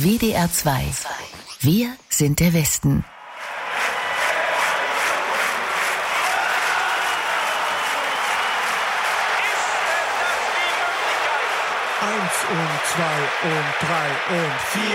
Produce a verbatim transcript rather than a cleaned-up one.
W D R zwei. Wir sind der Westen. Eins und zwei und drei und vier.